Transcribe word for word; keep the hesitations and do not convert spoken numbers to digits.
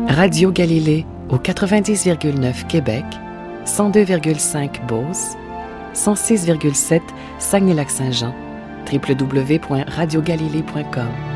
Radio Galilée au quatre-vingt-dix virgule neuf Québec, cent deux virgule cinq Beauce, cent six virgule sept Saguenay-Lac-Saint-Jean, w w w point radio galilée point com.